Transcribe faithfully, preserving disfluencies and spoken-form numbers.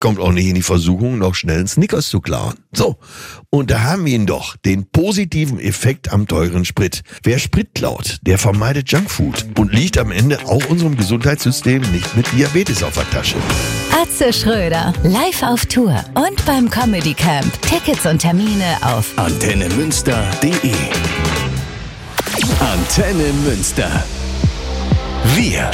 kommt auch nicht in die Versuchung, noch schnell einen Snickers zu klauen. So, und da haben wir ihn doch, den positiven Effekt am teuren Sprit. Wer Sprit klaut, der vermeidet Junkfood und liegt am Ende auch unserem Gesundheitssystem nicht mit Diabetes auf der Tasche. Atze Schröder, live auf Tour und beim Comedy Camp. Tickets und Termine auf antenne münster punkt de. Antenne Münster. Wir